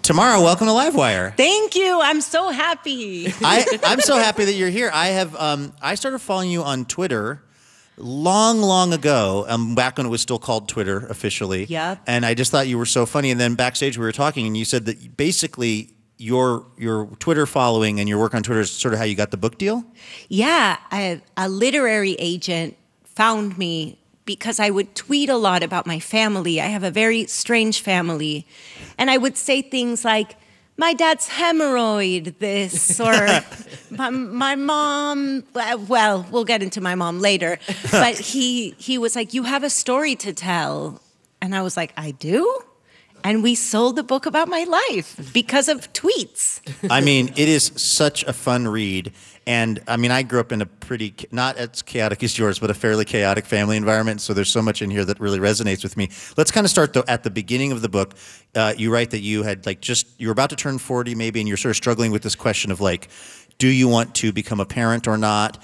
Tamara, welcome to Livewire. Thank you. I'm so happy. I'm so happy that you're here. I started following you on Twitter long ago, back when it was still called Twitter officially. Yep. And I just thought you were so funny. And then backstage we were talking, and you said that basically your Twitter following and your work on Twitter is sort of how you got the book deal. Yeah, a literary agent found me because I would tweet a lot about my family. I have a very strange family. And I would say things like, my dad's hemorrhoid this, or my mom, well, we'll get into my mom later. But he was like, you have a story to tell. And I was like, I do? And we sold the book about my life because of tweets. I mean, it is such a fun read. And I mean, I grew up in a pretty, not as chaotic as yours, but a fairly chaotic family environment. So there's so much in here that really resonates with me. Let's kind of start though at the beginning of the book. You write that you had you were about to turn 40 maybe, and you're sort of struggling with this question of like, do you want to become a parent or not?